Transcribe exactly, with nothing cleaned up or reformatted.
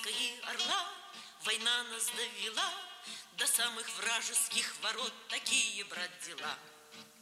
волка и орла. Война нас довела до самых вражеских ворот. Такие, брат, дела.